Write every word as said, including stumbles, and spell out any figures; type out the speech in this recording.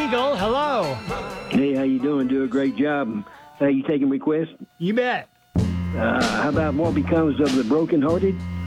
Eagle. Hello. Hey, how you doing? Do a great job. How you taking requests? You bet. Uh, how about what becomes of the brokenhearted?